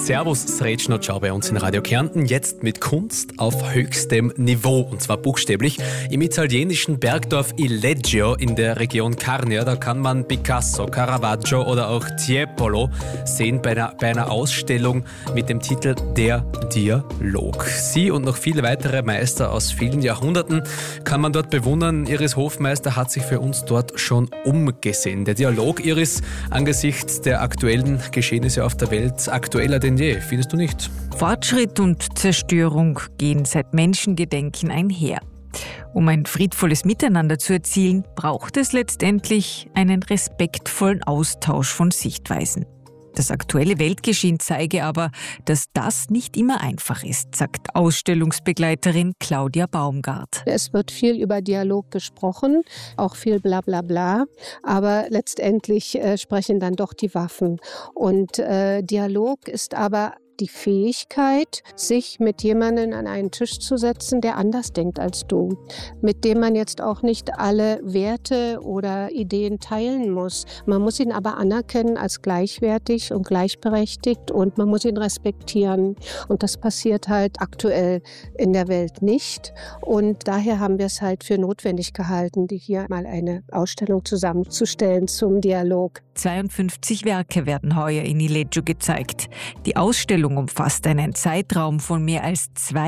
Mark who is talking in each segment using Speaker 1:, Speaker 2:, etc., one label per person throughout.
Speaker 1: Servus, Srečno, ciao bei uns in Radio Kärnten. Jetzt mit Kunst auf höchstem Niveau, und zwar buchstäblich. Im italienischen Bergdorf Ileggio in der Region Carnia, da kann man Picasso, Caravaggio oder auch Tiepolo sehen bei einer Ausstellung mit dem Titel Der Dialog. Sie und noch viele weitere Meister aus vielen Jahrhunderten kann man dort bewundern. Iris Hofmeister hat sich für uns dort schon umgesehen. Der Dialog, Iris, angesichts der aktuellen Geschehnisse auf der Welt aktueller denn je, findest du nicht?
Speaker 2: Fortschritt und Zerstörung gehen seit Menschengedenken einher. Um ein friedvolles Miteinander zu erzielen, braucht es letztendlich einen respektvollen Austausch von Sichtweisen. Das aktuelle Weltgeschehen zeige aber, dass das nicht immer einfach ist, sagt Ausstellungsbegleiterin Claudia Baumgart.
Speaker 3: Es wird viel über Dialog gesprochen, auch viel Blablabla, aber letztendlich sprechen dann doch die Waffen. Und Dialog ist aber die Fähigkeit, sich mit jemandem an einen Tisch zu setzen, der anders denkt als du, mit dem man jetzt auch nicht alle Werte oder Ideen teilen muss. Man muss ihn aber anerkennen als gleichwertig und gleichberechtigt und man muss ihn respektieren. Und das passiert halt aktuell in der Welt nicht. Und daher haben wir es halt für notwendig gehalten, hier mal eine Ausstellung zusammenzustellen zum Dialog.
Speaker 2: 52 Werke werden heuer in Ileggio gezeigt. Die Ausstellung umfasst einen Zeitraum von mehr als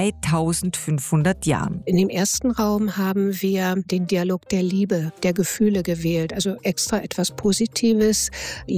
Speaker 2: 2500 Jahren.
Speaker 3: In dem ersten Raum haben wir den Dialog der Liebe, der Gefühle gewählt. Also extra etwas Positives,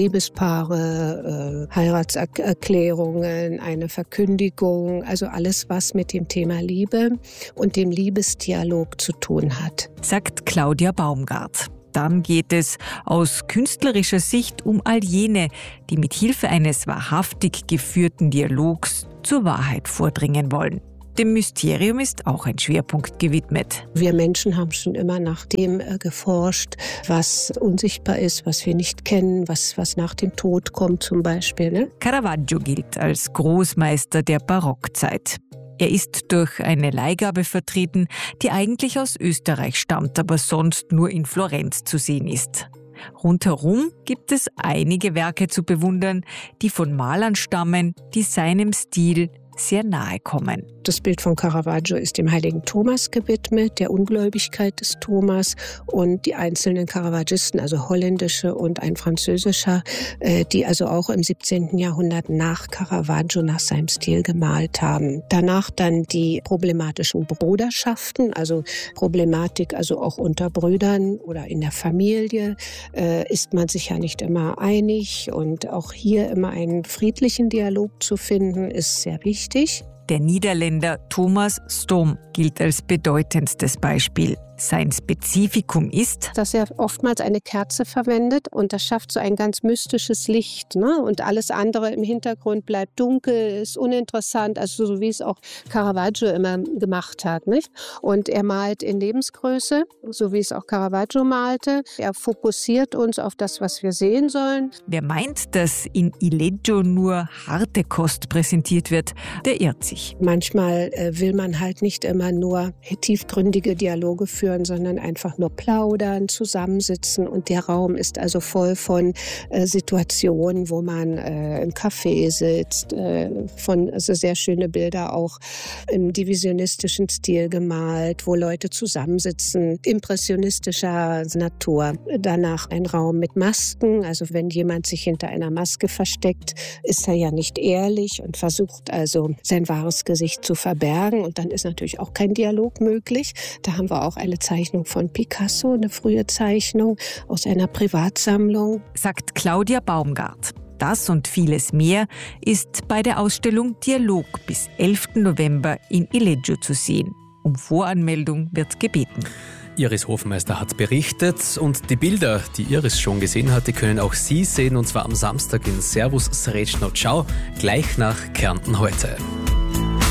Speaker 3: Liebespaare, Heiratserklärungen, eine Verkündigung, also alles, was mit dem Thema Liebe und dem Liebesdialog zu tun hat,
Speaker 2: sagt Claudia Baumgart. Dann geht es aus künstlerischer Sicht um all jene, die mit Hilfe eines wahrhaftig geführten Dialogs zur Wahrheit vordringen wollen. Dem Mysterium ist auch ein Schwerpunkt gewidmet.
Speaker 3: Wir Menschen haben schon immer nach dem geforscht, was unsichtbar ist, was wir nicht kennen, was nach dem Tod kommt zum Beispiel. Ne?
Speaker 2: Caravaggio gilt als Großmeister der Barockzeit. Er ist durch eine Leihgabe vertreten, die eigentlich aus Österreich stammt, aber sonst nur in Florenz zu sehen ist. Rundherum gibt es einige Werke zu bewundern, die von Malern stammen, die seinem Stil sehr nahe kommen.
Speaker 3: Das Bild von Caravaggio ist dem heiligen Thomas gewidmet, der Ungläubigkeit des Thomas, und die einzelnen Caravaggisten, also holländische und ein französischer, die also auch im 17. Jahrhundert nach Caravaggio, nach seinem Stil gemalt haben. Danach dann die problematischen Bruderschaften, also Problematik, also auch unter Brüdern oder in der Familie ist man sich ja nicht immer einig, und auch hier immer einen friedlichen Dialog zu finden, ist sehr wichtig.
Speaker 2: Der Niederländer Thomas Stom gilt als bedeutendstes Beispiel. Sein Spezifikum ist,
Speaker 3: dass er oftmals eine Kerze verwendet, und das schafft so ein ganz mystisches Licht, ne? Und alles andere im Hintergrund bleibt dunkel, ist uninteressant, also so wie es auch Caravaggio immer gemacht hat, nicht? Und er malt in Lebensgröße, so wie es auch Caravaggio malte. Er fokussiert uns auf das, was wir sehen sollen.
Speaker 2: Wer meint, dass in Ileggio nur harte Kost präsentiert wird, der irrt sich.
Speaker 3: Manchmal will man halt nicht immer nur tiefgründige Dialoge führen, sondern einfach nur plaudern, zusammensitzen, und der Raum ist also voll von Situationen, wo man im Café sitzt, von sehr schöne Bilder auch im divisionistischen Stil gemalt, wo Leute zusammensitzen, impressionistischer Natur. Danach ein Raum mit Masken, also wenn jemand sich hinter einer Maske versteckt, ist er ja nicht ehrlich und versucht also sein wahres Gesicht zu verbergen, und dann ist natürlich auch kein Dialog möglich. Da haben wir auch eine Zeichnung von Picasso, eine frühe Zeichnung aus einer Privatsammlung,
Speaker 2: sagt Claudia Baumgart. Das und vieles mehr ist bei der Ausstellung Dialog bis 11. November in Ileggio zu sehen. Um Voranmeldung wird gebeten.
Speaker 1: Iris Hofmeister hat berichtet, und die Bilder, die Iris schon gesehen hat, die können auch Sie sehen, und zwar am Samstag in Servus, Srečno, ciao, gleich nach Kärnten heute.